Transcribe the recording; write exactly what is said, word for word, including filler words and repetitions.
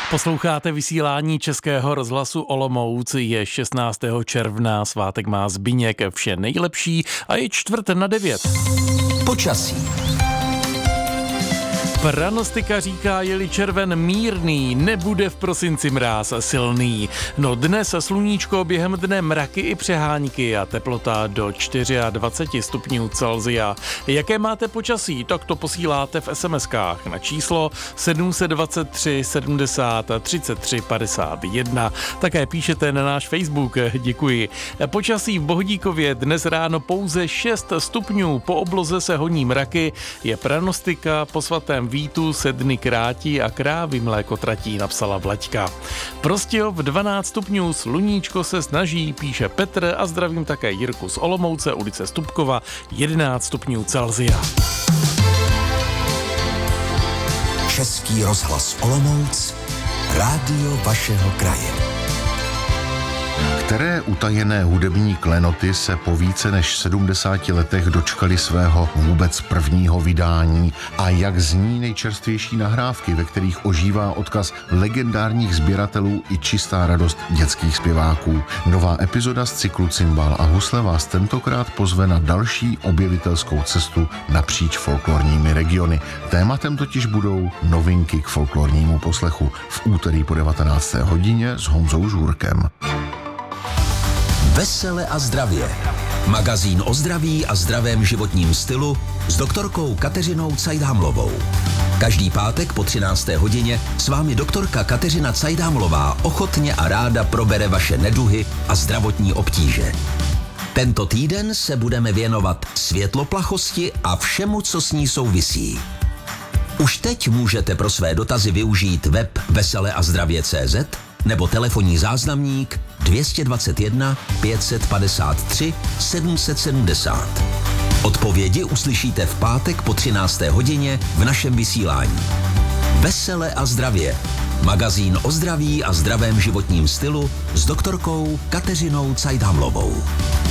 Posloucháte vysílání Českého rozhlasu Olomouc, je šestnáctého června, svátek má Zbyněk, vše nejlepší a je čtvrt na devět. Počasí. Pranostika říká, je-li červen mírný, nebude v prosinci mráz silný. No dnes sluníčko, během dne mraky i přehánky a teplota do dvacet čtyři stupňů Celsia. Jaké máte počasí, tak to posíláte v es em eskách na číslo sedm set dvacet tři sedmdesát třicet tři padesát jedna. Také píšete na náš Facebook, děkuji. Počasí v Bohodíkově dnes ráno pouze šest stupňů, po obloze se honí mraky, je pranostika, po svatém Vítu se dny krátí a krávy mléko tratí, napsala Vlaďka. Prostějov dvanáct stupňů, sluníčko se snaží, píše Petr a zdravím také Jirku z Olomouce, ulice Stupkova, jedenáct stupňů Celsia. Český rozhlas Olomouc, rádio vašeho kraje. Které utajené hudební klenoty se po více než sedmdesáti letech dočkali svého vůbec prvního vydání a jak zní nejčerstvější nahrávky, ve kterých ožívá odkaz legendárních sběratelů i čistá radost dětských zpěváků. Nová epizoda z cyklu Cimbál a husle vás tentokrát pozve na další objevitelskou cestu napříč folklorními regiony. Tématem totiž budou novinky k folklornímu poslechu v úterý po devatenácté hodině s Honzou Žůrkem. Vesele a zdravě. Magazín o zdraví a zdravém životním stylu s doktorkou Kateřinou Cajdhamlovou. Každý pátek po třinácté hodině s vámi doktorka Kateřina Cajdhamlová ochotně a ráda probere vaše neduhy a zdravotní obtíže. Tento týden se budeme věnovat světloplachosti a všemu, co s ní souvisí. Už teď můžete pro své dotazy využít web vesele a zdravě tečka cé zet nebo telefonní záznamník dvě stě dvacet jedna pět set padesát tři sedm set sedmdesát. Odpovědi uslyšíte v pátek po třinácté hodině v našem vysílání. Vesele a zdravě. Magazín o zdraví a zdravém životním stylu s doktorkou Kateřinou Cajdhamlovou.